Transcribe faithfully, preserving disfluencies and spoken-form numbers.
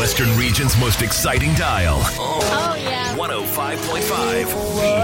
Western region's most exciting dial. Oh, yeah. one oh five point five